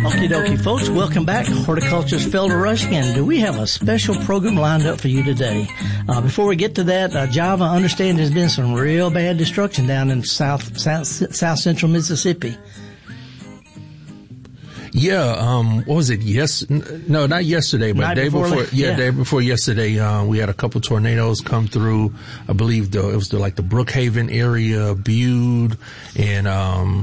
Okie dokie, folks. Welcome back. Horticulturist Felder Rushing, and we have a special program lined up for you today. Before we get to that, Java, I understand there's been some real bad destruction down in south central Mississippi. Yeah, what was it? No, not yesterday, but day before yesterday, we had a couple tornadoes come through. I believe it was the Brookhaven area, Bude, and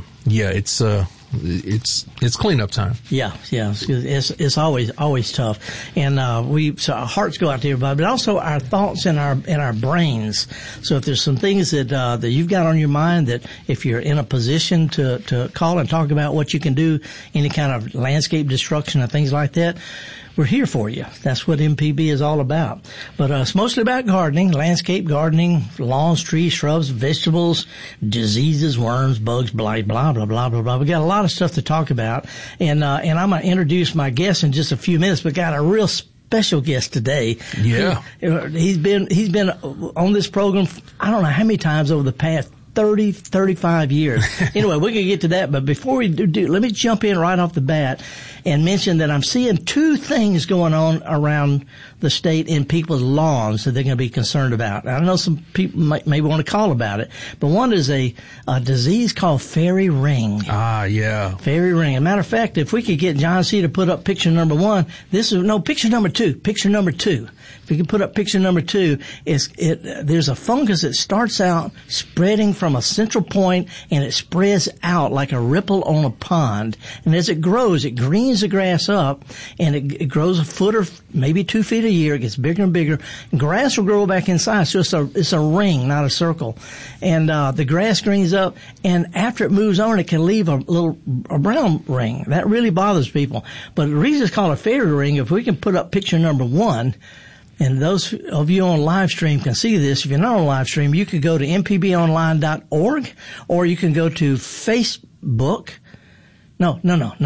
it's cleanup time. Yeah. It's always tough. And, so our hearts go out to everybody, but also our thoughts and our brains. So if there's some things that you've got on your mind, that if you're in a position to call and talk about what you can do, any kind of landscape destruction and things like that, we're here for you. That's what MPB is all about. But it's mostly about gardening, landscape gardening, lawns, trees, shrubs, vegetables, diseases, worms, bugs, blight, blah, blah, blah, blah, blah. We got a lot of stuff to talk about. And I'm going to introduce my guest in just a few minutes, but got a real special guest today. Yeah. He's been on this program, I don't know how many times over the past 30, 35 years. Anyway, we're going to get to that, but before we do, let me jump in right off the bat and mention that I'm seeing two things going on around the state in people's lawns that they're going to be concerned about. I know some people may want to call about it, but one is a disease called fairy ring. Ah, yeah. Fairy ring. As a matter of fact, if we could get John C. to put up picture number one, picture number two. Picture number two. If we can put up picture number two, there's a fungus that starts out spreading from a central point, and it spreads out like a ripple on a pond. And as it grows, it greens the grass up, and it grows a foot or maybe 2 feet a year. It gets bigger and bigger. And grass will grow back in size. So it's a ring, not a circle. And the grass greens up, and after it moves on, it can leave a brown ring. That really bothers people. But the reason it's called a fairy ring, if we can put up picture number one, and those of you on live stream can see this. If you're not on live stream, you could go to mpbonline.org, or you can go to Facebook. No.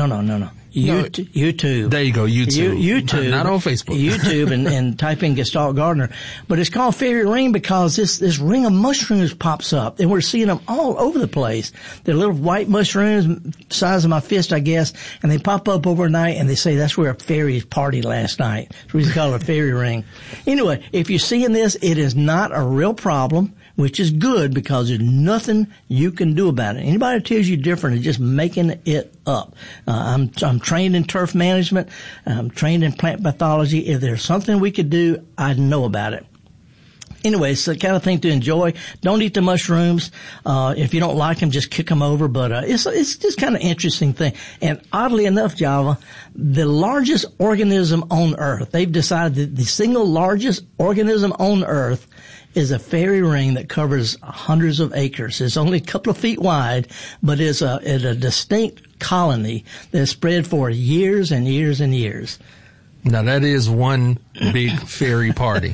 YouTube. There you go, YouTube. YouTube. Not on Facebook. YouTube and type in Gestalt Gardener. But it's called fairy ring because this ring of mushrooms pops up, and we're seeing them all over the place. They're little white mushrooms, size of my fist, I guess, and they pop up overnight, and they say that's where a fairy partied last night. So we call it a fairy ring. Anyway, if you're seeing this, it is not a real problem, which is good because there's nothing you can do about it. Anybody that tells you different is just making it up. I'm trained in turf management. I'm trained in plant pathology. If there's something we could do, I'd know about it. Anyway, it's the kind of thing to enjoy. Don't eat the mushrooms. If you don't like them, just kick them over. But it's just kind of interesting thing. And oddly enough, Java, the largest organism on Earth, they've decided that the single largest organism on Earth is a fairy ring that covers hundreds of acres. It's only a couple of feet wide, but it's a distinct colony that's spread for years and years and years. Now that is one big fairy party.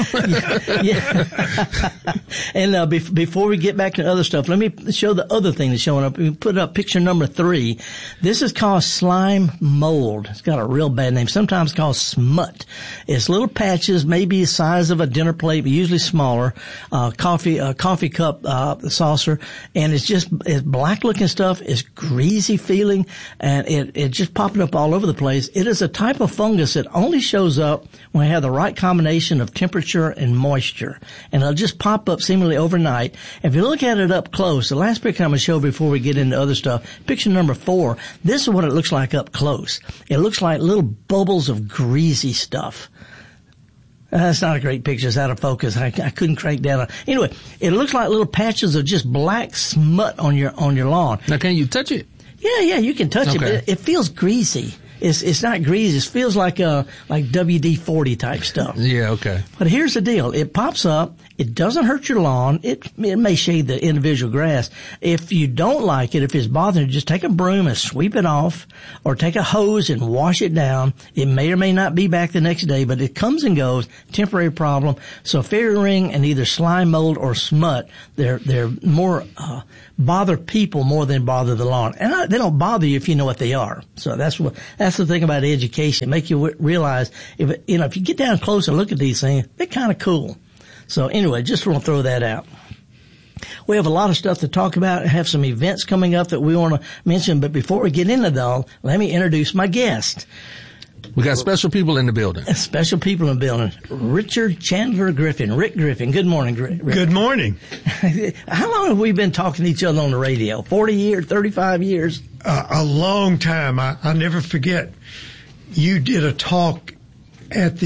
Yeah. And before we get back to other stuff, let me show the other thing that's showing up. We put up picture number 3. This is called slime mold. It's got a real bad name. Sometimes called smut. It's little patches, maybe the size of a dinner plate, but usually smaller. Coffee cup saucer, and it's black looking stuff. It's greasy feeling, and it just popping up all over the place. It is a type of fungus that only shows up when we have the right combination of temperature and moisture. And it'll just pop up seemingly overnight. If you look at it up close, the last picture I'm going to show before we get into other stuff, picture number 4, this is what it looks like up close. It looks like little bubbles of greasy stuff. That's not a great picture. It's out of focus. I couldn't crank down. Anyway, it looks like little patches of just black smut on your lawn. Now, can you touch it? Yeah, you can touch it, but it feels greasy. It's not greasy. It feels like WD-40 type stuff. Yeah, okay. But here's the deal. It pops up. It doesn't hurt your lawn. It may shade the individual grass. If you don't like it, if it's bothering you, just take a broom and sweep it off, or take a hose and wash it down. It may or may not be back the next day, but it comes and goes. Temporary problem. So fairy ring and either slime mold or smut, they're more bother people more than bother the lawn. And they don't bother you if you know what they are. So that's the thing about education. Make you realize if you get down close and look at these things, they're kind of cool. So anyway, just want to throw that out. We have a lot of stuff to talk about, have some events coming up that we want to mention. But before we get into that, let me introduce my guest. We got special people in the building. Special people in the building. Richard Chandler Griffin. Rick Griffin. Good morning, Rick. Good morning. How long have we been talking to each other on the radio? 40 years, 35 years? A long time. I'll never forget. You did a talk at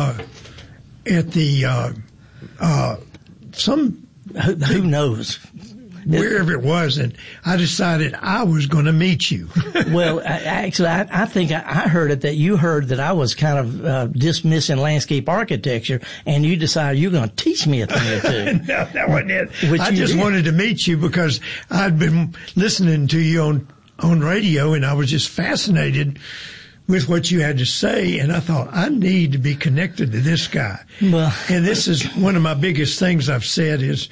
who knows? Wherever it was, and I decided I was going to meet you. Well, actually, I think I heard it that you heard that I was kind of dismissing landscape architecture, and you decided you're going to teach me a thing or two. No, that wasn't it. I just wanted to meet you because I'd been listening to you on radio, and I was just fascinated with what you had to say, and I thought, I need to be connected to this guy. Well, and this is one of my biggest things I've said is,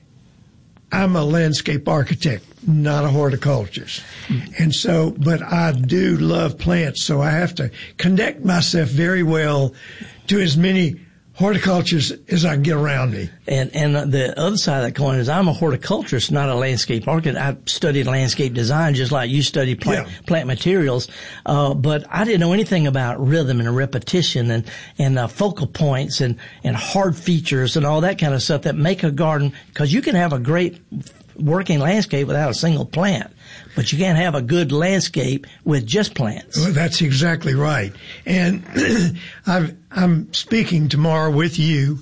I'm a landscape architect, not a horticulturist. And so, but I do love plants, so I have to connect myself very well to as many horticulturists as I can get around me. And the other side of that coin is I'm a horticulturist, not a landscape architect. I studied landscape design just like you studied plant materials. But I didn't know anything about rhythm and repetition and focal points and hard features and all that kind of stuff that make a garden, because you can have a great working landscape without a single plant, but you can't have a good landscape with just plants. Well, that's exactly right. And I'm speaking tomorrow with you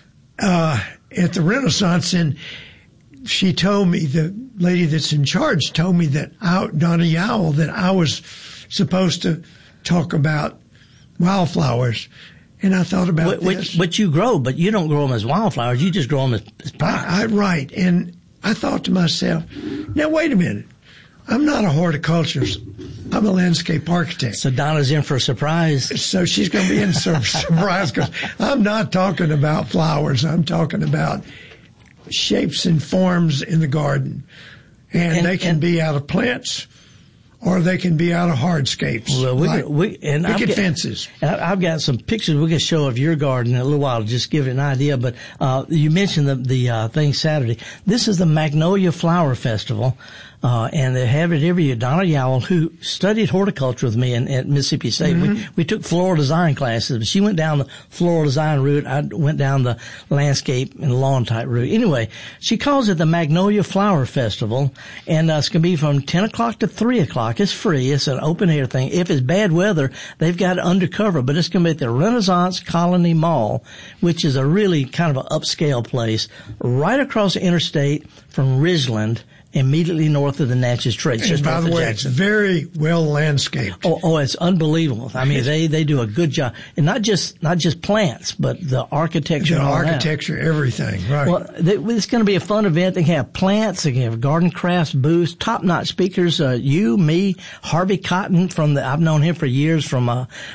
at the Renaissance, and she told me, the lady that's in charge told me that Donna Yowell, that I was supposed to talk about wildflowers. And I thought about this. Which you grow, but you don't grow them as wildflowers. You just grow them as plants. Right. And I thought to myself, now wait a minute. I'm not a horticulturist. I'm a landscape architect. So Donna's in for a surprise. So she's going to be in for a surprise, because I'm not talking about flowers. I'm talking about shapes and forms in the garden. And they can be out of plants, or they can be out of hardscapes. Well, picket fences. I've got some pictures we can show of your garden in a little while to just give you an idea. But you mentioned the thing Saturday. This is the Magnolia Flower Festival. And they have it every year. Donna Yowell, who studied horticulture with me at Mississippi State, we took floral design classes. She went down the floral design route. I went down the landscape and lawn type route. Anyway, she calls it the Magnolia Flower Festival, and it's going to be from 10 o'clock to 3 o'clock. It's free. It's an open air thing. If it's bad weather, they've got it undercover, but it's going to be at the Renaissance Colony Mall, which is a really kind of an upscale place right across the interstate from Ridgeland, immediately north of the Natchez Trace. And by the way, it's very well landscaped. Oh, it's unbelievable. I mean, they do a good job. And not just plants, but the architecture. The architecture, everything, right. Well, it's going to be a fun event. They can have plants, they can have garden crafts, booths, top-notch speakers. You, me, Harvey Cotton I've known him for years from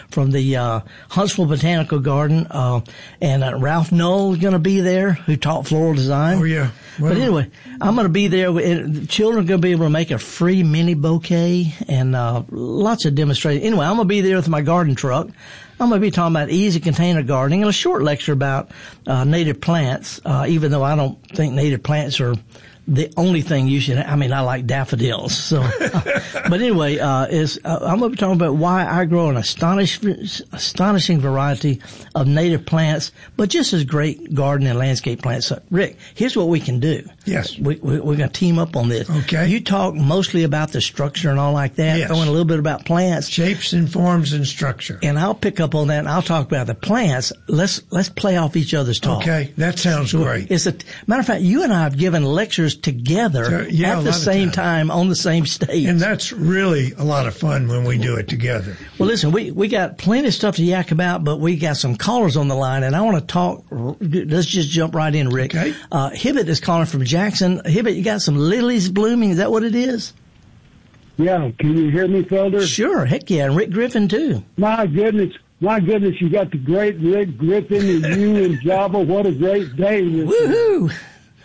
the Huntsville Botanical Garden, and Ralph Knoll is going to be there, who taught floral design. Oh, yeah. Well, but anyway, I'm going to be there. The children are going to be able to make a free mini bouquet and lots of demonstrations. Anyway, I'm going to be there with my garden truck. I'm going to be talking about easy container gardening and a short lecture about native plants, even though I don't think native plants are the only thing you should. I mean, I like daffodils. So, but anyway, I'm going to be talking about why I grow an astonishing variety of native plants, but just as great garden and landscape plants. So, Rick, here's what we can do. Yes, we're going to team up on this. Okay. You talk mostly about the structure and all like that. Yes. Throwing a little bit about plants, shapes and forms and structure. And I'll pick up on that. And I'll talk about the plants. Let's play off each other's talk. Okay, that sounds great. Matter of fact, you and I have given lectures together at the same time on the same stage. And that's really a lot of fun when we do it together. Well, listen, we got plenty of stuff to yak about, but we got some callers on the line, and I want to talk. Let's just jump right in, Rick. Okay. Hibbett is calling from Jackson. Hibbett, you got some lilies blooming. Is that what it is? Yeah. Can you hear me, Felder? Sure. Heck yeah. And Rick Griffin, too. My goodness, you got the great Rick Griffin and you and Java. What a great day. Woohoo!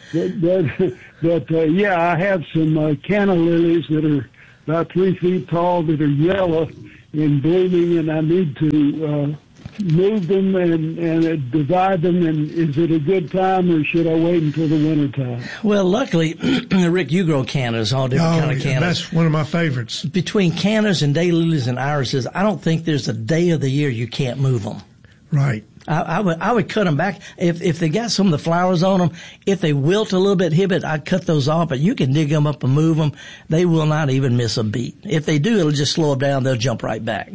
But I have some canna lilies that are about 3 feet tall that are yellow and blooming, and I need to move them and divide them, and is it a good time, or should I wait until the winter time? Well, luckily, Rick, you grow cannas, all different kind of cannas. That's one of my favorites. Between cannas and daylilies and irises, I don't think there's a day of the year you can't move them. Right. I would cut them back if they got some of the flowers on them. If they wilt a little bit, I'd cut those off. But you can dig them up and move them; they will not even miss a beat. If they do, it'll just slow them down. They'll jump right back.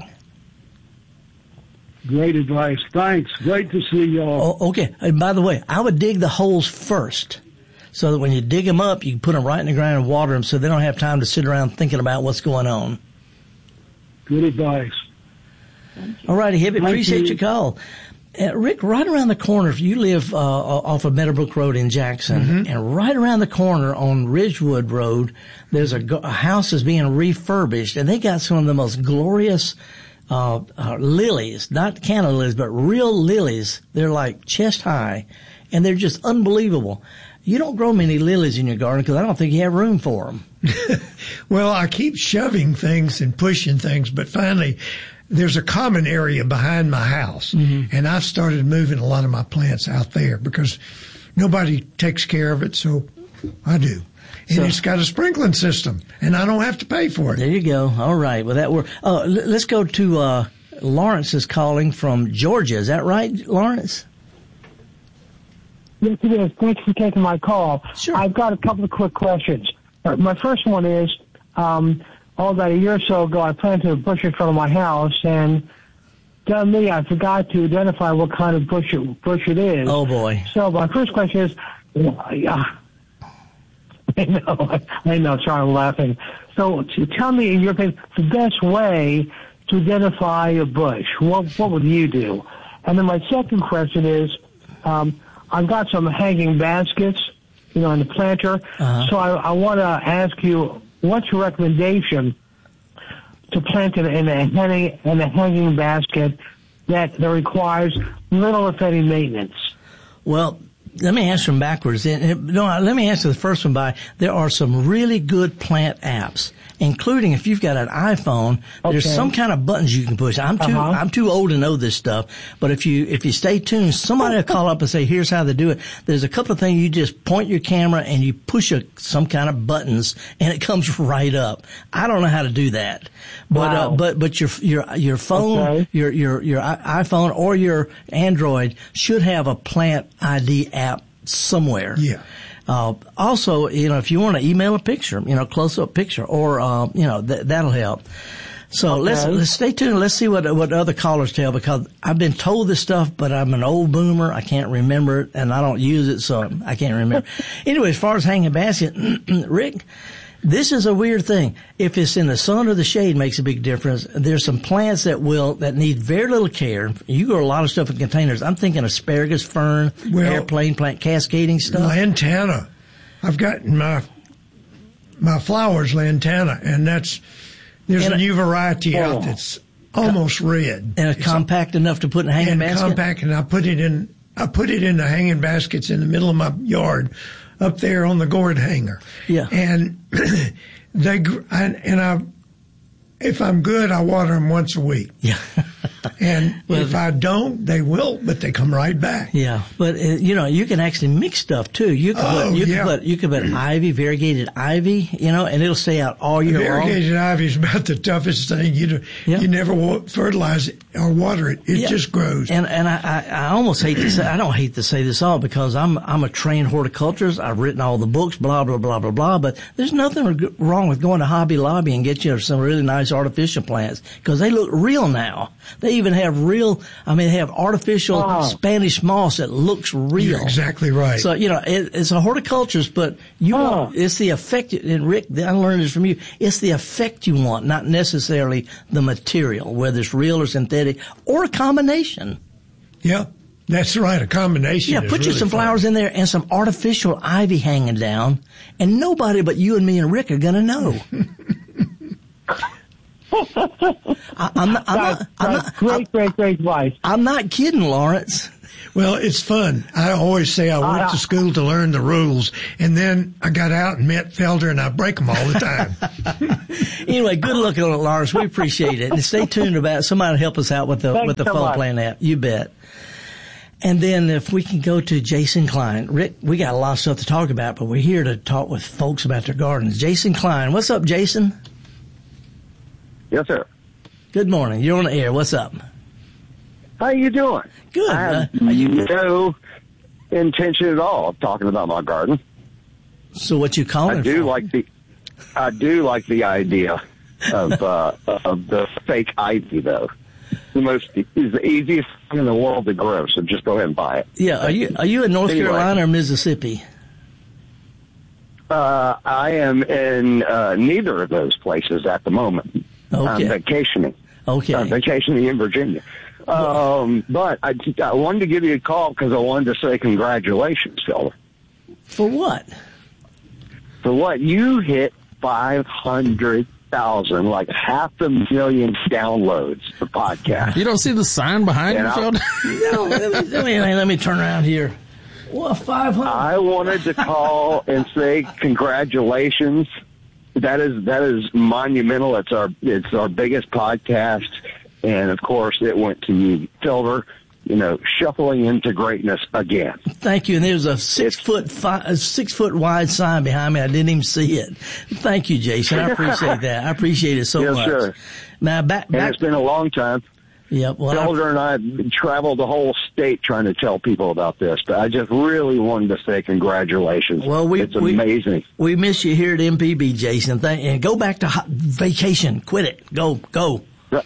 Great advice. Thanks. Great to see y'all. Oh, okay. And by the way, I would dig the holes first, so that when you dig them up, you can put them right in the ground and water them, so they don't have time to sit around thinking about what's going on. Good advice. All righty, Hibbett. Appreciate your call. Rick, right around the corner, if you live off of Meadowbrook Road in Jackson, and right around the corner on Ridgewood Road, there's a house that's being refurbished, and they got some of the most glorious lilies, not canna lilies, but real lilies. They're like chest high, and they're just unbelievable. You don't grow many lilies in your garden because I don't think you have room for them. Well, I keep shoving things and pushing things, but finally there's a common area behind my house, and I've started moving a lot of my plants out there because nobody takes care of it, so I do. And it's got a sprinkling system, and I don't have to pay for it. There you go. All right. Well, let's go to Lawrence is calling from Georgia. Is that right, Lawrence? Yes, it is. Thanks for taking my call. Sure. I've got a couple of quick questions. My first one is, about a year or so ago, I planted a bush in front of my house, and to me, I forgot to identify what kind of bush it is. Oh, boy. So my first question is, I know, sorry, I'm laughing. So tell me, in your opinion, the best way to identify a bush. What would you do? And then my second question is, I've got some hanging baskets, in the planter. So I want to ask you, what's your recommendation to plant in a hanging basket that requires little, if any, maintenance? Well, let me answer them backwards. Let me answer the first one there are some really good plant apps, including if you've got an iPhone, there's some kind of buttons you can push. I'm too old to know this stuff, but if you stay tuned, somebody will call up and say, here's how they do it. There's a couple of things. You just point your camera and you push some kind of buttons and it comes right up. I don't know how to do that. But, wow. but your phone, your iPhone or your Android should have a plant ID app somewhere. Yeah. Also, if you want to email a picture, close-up picture, or, that'll help. So let's stay tuned. Let's see what other callers tell, because I've been told this stuff, but I'm an old boomer. I can't remember it, and I don't use it, so I can't remember. Anyway, as far as hanging basket, Rick, this is a weird thing. If it's in the sun or the shade, makes a big difference. There's some plants that need very little care. You grow a lot of stuff in containers. I'm thinking asparagus, fern, airplane plant, cascading stuff. Lantana. I've got my flowers lantana, and there's a new variety out that's almost red. And it's compact enough to put in a hanging basket? Compact, and I put it in the hanging baskets in the middle of my yard, up there on the gourd hanger. Yeah. And if I'm good, I water them once a week. Yeah. And if I don't, they will, but they come right back. Yeah. But, you can actually mix stuff too. You can put ivy, variegated ivy, and it'll stay out all year long. Variegated ivy is about the toughest thing. You never fertilize it or water it. It just grows. And I almost hate to say, I don't hate to say this all, because I'm a trained horticulturist. I've written all the books, blah, blah, blah, blah, blah, but there's nothing wrong with going to Hobby Lobby and get you some really nice artificial plants, because they look real now. They even have they have artificial Spanish moss that looks real. You're exactly right. So, it's a horticulturist, but it's the effect, and Rick, I learned this from you, it's the effect you want, not necessarily the material, whether it's real or synthetic, or a combination. Yeah, that's right, a combination. Yeah, put some flowers in there and some artificial ivy hanging down, and nobody but you and me and Rick are going to know. Great advice. I'm not kidding, Lawrence. Well, it's fun. I always say I went to school to learn the rules, and then I got out and met Felder, and I break them all the time. Anyway, good looking on it, Lars. We appreciate it. And stay tuned about it. Somebody help us out with the phone plan app. You bet. And then if we can go to Jason Klein. Rick, we got a lot of stuff to talk about, but we're here to talk with folks about their gardens. Jason Klein. What's up, Jason? Yes, sir. Good morning. You're on the air. What's up? How you doing? Good. I have no intention at all of talking about my garden. So what you calling I do like the idea of the fake ivy, though. Is the easiest thing in the world to grow, so just go ahead and buy it. Yeah. Are you in North Carolina or Mississippi? I am in neither of those places at the moment. Okay. I'm vacationing. Okay. I'm vacationing in Virginia. But I wanted to give you a call because I wanted to say congratulations, Phil. For what? For what? You hit 500,000, like 500,000 downloads for podcast. You don't see the sign behind you, Phil? No, let me turn around here. What, 500? I wanted to call and say congratulations. That is monumental. It's our biggest podcast. And, of course, it went to you, Silver, shuffling into greatness again. Thank you. And there's a 6 foot wide sign behind me. I didn't even see it. Thank you, Jason. I appreciate that. I appreciate it so much. Yes, sir. Now, back. It's been a long time. Yep. Well, Felder and I traveled the whole state trying to tell people about this, but I just really wanted to say congratulations. Well, it's amazing. We miss you here at MPB, Jason. And go back to vacation. Quit it. Go. All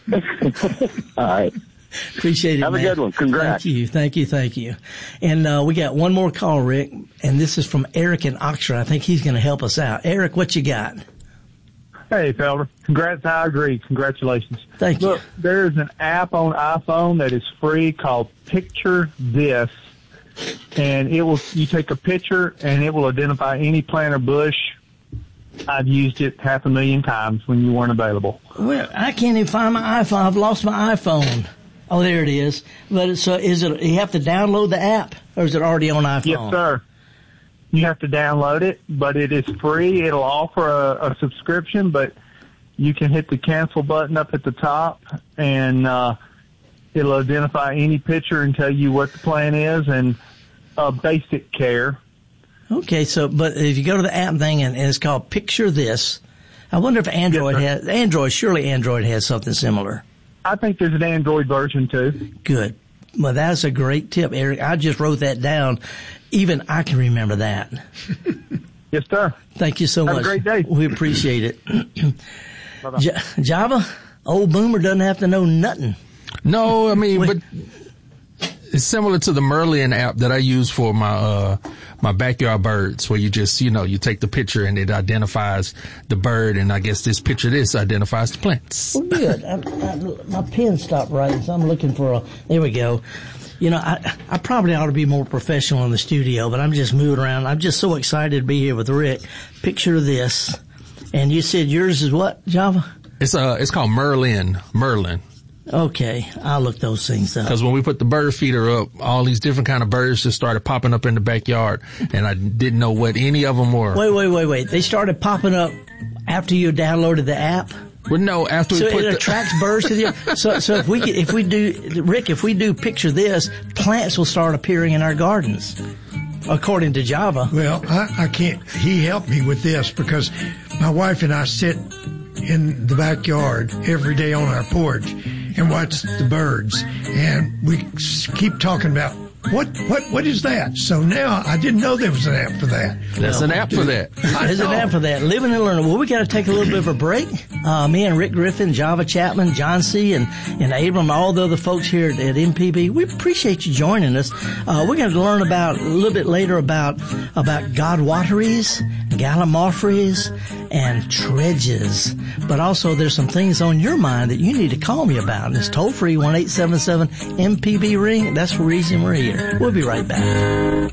right. Appreciate it. Have a good one. Congrats. Thank you. And we got one more call, Rick, and this is from Eric in Oxford. I think he's going to help us out. Eric, what you got? Hey, Felder. Congrats. I agree. Congratulations. Thank you. Look, there's an app on iPhone that is free called Picture This, and you take a picture and it will identify any plant or bush. I've used it 500,000 times when you weren't available. Well, I can't even find my iPhone. I've lost my iPhone. Oh, there it is. But is it? You have to download the app, or is it already on iPhone? Yes, sir. You have to download it, but it is free. It'll offer a subscription, but you can hit the cancel button up at the top, and it'll identify any picture and tell you what the plant is and basic care. Okay, but if you go to the app thing and it's called Picture This, I wonder if Android surely Android has something similar. I think there's an Android version too. Good. Well, that's a great tip, Eric. I just wrote that down. Even I can remember that. Yes, sir. Thank you so much. Have a great day. We appreciate it. Bye-bye. Java, old Boomer doesn't have to know nothing. No, I mean, but it's similar to the Merlin app that I use for my backyard birds, where you just, you take the picture and it identifies the bird, and I guess this identifies the plants. Well, good. My pen stopped writing, so I'm looking for there we go. I probably ought to be more professional in the studio, but I'm just moving around. I'm just so excited to be here with Rick. Picture this. And you said yours is what, Java? It's called Merlin. Okay, I'll look those things up. Because when we put the bird feeder up, all these different kind of birds just started popping up in the backyard, and I didn't know what any of them were. Wait. They started popping up after you downloaded the app? Well, no, after so it attracts birds to the so if we do Picture This, plants will start appearing in our gardens, according to Java. Well, I can't. He helped me with this because my wife and I sit in the backyard every day on our porch and watch the birds, and we keep talking about what is that? So now I didn't know there was an app for that. There's an app for that. There's an app for that. Living and learning. Well, we got to take a little bit of a break. Me and Rick Griffin, Java Chapman, John C., and Abram, all the other folks here at MPB, we appreciate you joining us. We're going to learn a little bit later about godwateries, gallimaufries, and tredges. But also there's some things on your mind that you need to call me about. And it's toll free 1-877-MPB ring. That's the reason we're here. We'll be right back.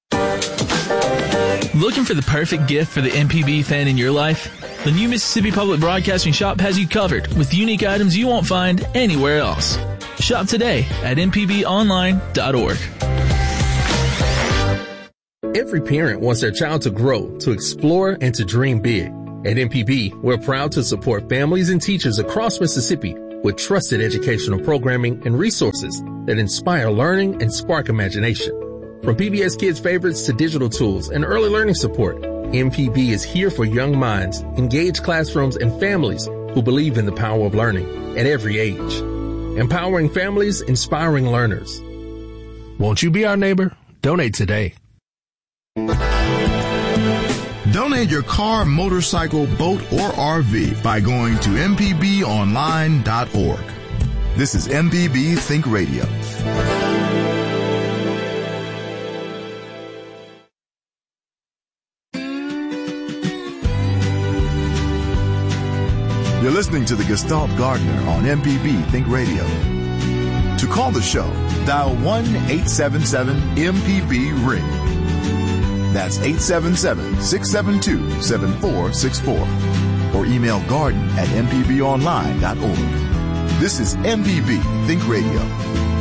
Looking for the perfect gift for the MPB fan in your life? The new Mississippi Public Broadcasting Shop has you covered with unique items you won't find anywhere else. Shop today at mpbonline.org. Every parent wants their child to grow, to explore, and to dream big. At MPB, we're proud to support families and teachers across Mississippi with trusted educational programming and resources that inspire learning and spark imagination. From PBS Kids favorites to digital tools and early learning support, MPB is here for young minds, engaged classrooms, and families who believe in the power of learning at every age. Empowering families, inspiring learners. Won't you be our neighbor? Donate today. Donate your car, motorcycle, boat, or RV by going to mpbonline.org. This is MPB Think Radio. You're listening to the Gestalt Gardener on MPB Think Radio. To call the show, dial 1-877-MPB-RING. That's 877-672-7464. Or email garden@mpbonline.org. This is MPB Think Radio.